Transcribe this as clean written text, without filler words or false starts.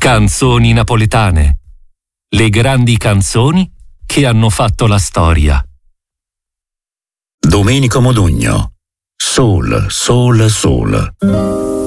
Canzoni napoletane. Le grandi canzoni che hanno fatto la storia. Domenico Modugno. Soul, soul, soul.